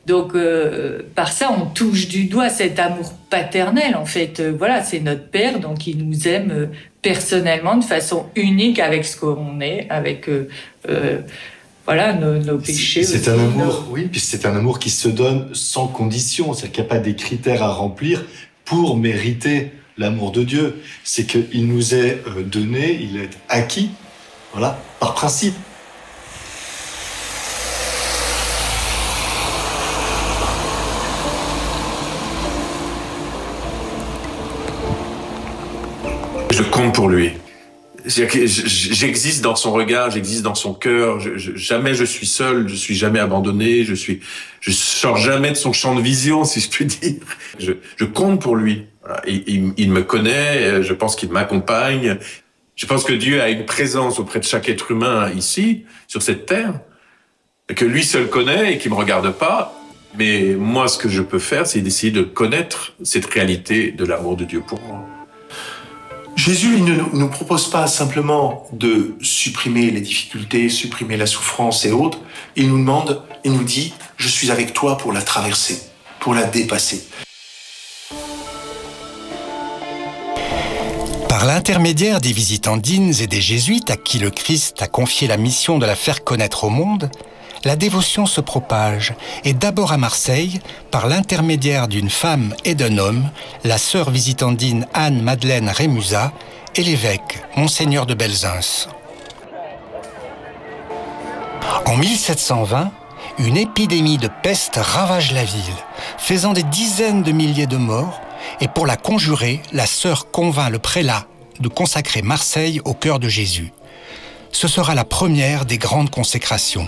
Donc, par ça, on touche du doigt cet amour paternel, en fait. Voilà, c'est notre père, donc il nous aime personnellement, de façon unique, avec ce qu'on est, avec voilà, nos péchés. C'est un amour, oui, puis c'est un amour qui se donne sans condition, c'est-à-dire qu'il n'y a pas des critères à remplir pour mériter l'amour de Dieu. C'est qu'il nous est donné, il est acquis, voilà, par principe. Je compte pour lui. J'existe dans son regard, j'existe dans son cœur. Jamais je suis seul, je suis jamais abandonné. Je sors jamais de son champ de vision, si je puis dire. Je compte pour lui. Voilà. Il me connaît. Je pense qu'il m'accompagne. Je pense que Dieu a une présence auprès de chaque être humain ici, sur cette terre, que lui seul connaît et qui me regarde pas. Mais moi, ce que je peux faire, c'est d'essayer de connaître cette réalité de l'amour de Dieu pour moi. Jésus, il ne nous propose pas simplement de supprimer les difficultés, supprimer la souffrance et autres. Il nous dit, je suis avec toi pour la traverser, pour la dépasser. Par l'intermédiaire des visitandines et des jésuites à qui le Christ a confié la mission de la faire connaître au monde, la dévotion se propage, et d'abord à Marseille, par l'intermédiaire d'une femme et d'un homme, la sœur visitandine Anne-Madeleine Rémusat et l'évêque, Monseigneur de Belzunce. En 1720, une épidémie de peste ravage la ville, faisant des dizaines de milliers de morts, et pour la conjurer, la sœur convainc le prélat de consacrer Marseille au cœur de Jésus. Ce sera la première des grandes consécrations.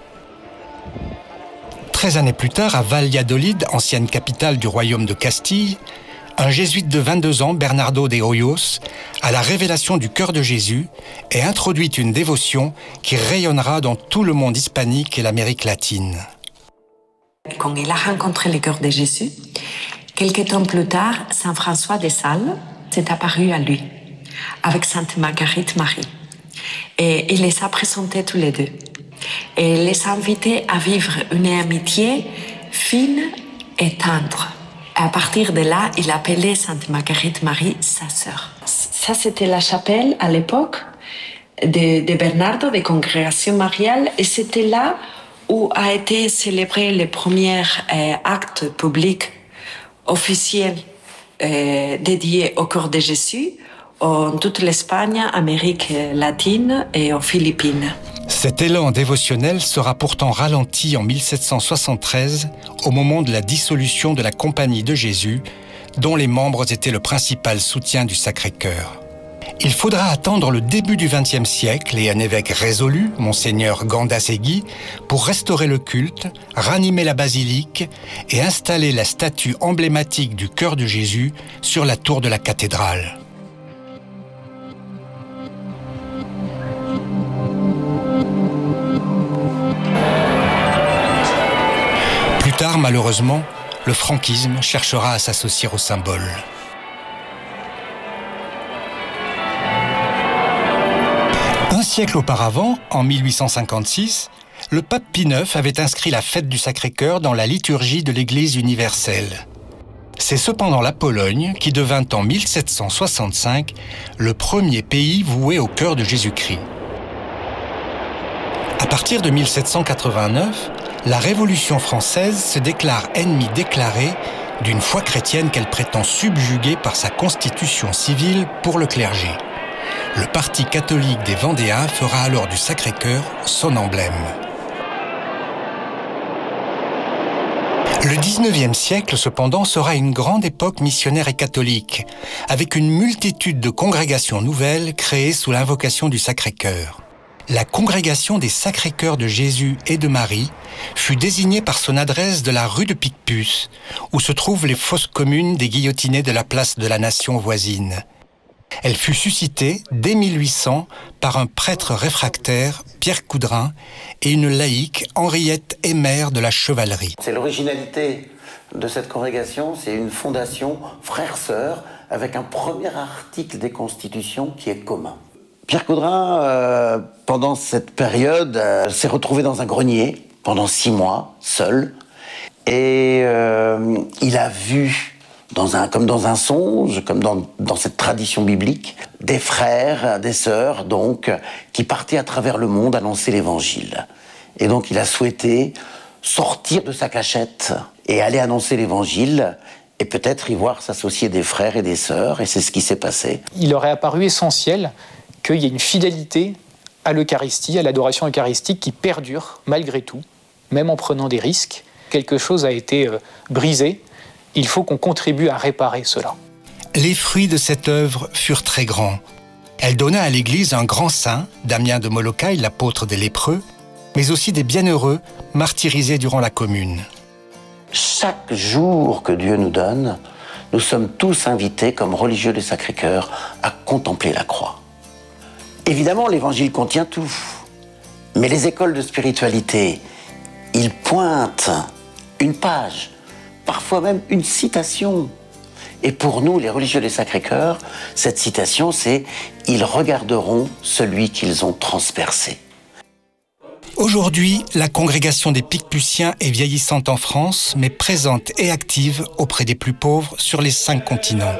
13 années plus tard, à Valladolid, ancienne capitale du royaume de Castille, un jésuite de 22 ans, Bernardo de Hoyos, a la révélation du cœur de Jésus et introduit une dévotion qui rayonnera dans tout le monde hispanique et l'Amérique latine. Quand il a rencontré le cœur de Jésus, quelques temps plus tard, Saint François de Sales s'est apparu à lui, avec Sainte Marguerite Marie. Et il les a présentés tous les deux. Et il les a invités à vivre une amitié fine et tendre. Et à partir de là, il appelait Sainte Marguerite Marie sa sœur. Ça, c'était la chapelle à l'époque de Bernardo, des congrégations mariales, et c'était là où a été célébré le premier acte public officiel dédié au cœur de Jésus en toute l'Espagne, Amérique latine et aux Philippines. Cet élan dévotionnel sera pourtant ralenti en 1773 au moment de la dissolution de la Compagnie de Jésus, dont les membres étaient le principal soutien du Sacré-Cœur. Il faudra attendre le début du XXe siècle et un évêque résolu, Monseigneur Gandasegui, pour restaurer le culte, ranimer la basilique et installer la statue emblématique du cœur de Jésus sur la tour de la cathédrale. Plus tard, malheureusement, le franquisme cherchera à s'associer au symbole. Un siècle auparavant, en 1856, le pape Pie IX avait inscrit la fête du Sacré-Cœur dans la liturgie de l'Église universelle. C'est cependant la Pologne qui devint en 1765 le premier pays voué au cœur de Jésus-Christ. À partir de 1789, la Révolution française se déclare ennemie déclarée d'une foi chrétienne qu'elle prétend subjuguer par sa constitution civile pour le clergé. Le Parti catholique des Vendéens fera alors du Sacré-Cœur son emblème. Le XIXe siècle, cependant, sera une grande époque missionnaire et catholique, avec une multitude de congrégations nouvelles créées sous l'invocation du Sacré-Cœur. La congrégation des Sacré-Cœurs de Jésus et de Marie fut désignée par son adresse de la rue de Picpus, où se trouvent les fosses communes des guillotinés de la place de la Nation voisine. Elle fut suscitée dès 1800 par un prêtre réfractaire, Pierre Coudrin, et une laïque, Henriette Aymère de la Chevalerie. C'est l'originalité de cette congrégation, c'est une fondation frères-sœurs avec un premier article des constitutions qui est commun. Pierre Coudrin, pendant cette période, s'est retrouvé dans un grenier pendant 6 mois, seul, Et il a vu, comme dans un songe, comme dans cette tradition biblique, des frères, des sœurs, donc, qui partaient à travers le monde annoncer l'évangile. Et donc il a souhaité sortir de sa cachette et aller annoncer l'évangile, et peut-être y voir s'associer des frères et des sœurs, et c'est ce qui s'est passé. Il aurait apparu essentiel qu'il y ait une fidélité à l'Eucharistie, à l'adoration eucharistique qui perdure malgré tout, même en prenant des risques. Quelque chose a été brisé, il faut qu'on contribue à réparer cela. Les fruits de cette œuvre furent très grands. Elle donna à l'Église un grand saint, Damien de Molokai, l'apôtre des lépreux, mais aussi des bienheureux martyrisés durant la Commune. Chaque jour que Dieu nous donne, nous sommes tous invités, comme religieux du Sacré-Cœur, à contempler la croix. Évidemment, l'Évangile contient tout, mais les écoles de spiritualité, ils pointent une page, parfois même une citation. Et pour nous, les religieux du Sacré-Cœur, cette citation, c'est « Ils regarderont celui qu'ils ont transpercé ». Aujourd'hui, la congrégation des Picpus est vieillissante en France, mais présente et active auprès des plus pauvres sur les 5 continents.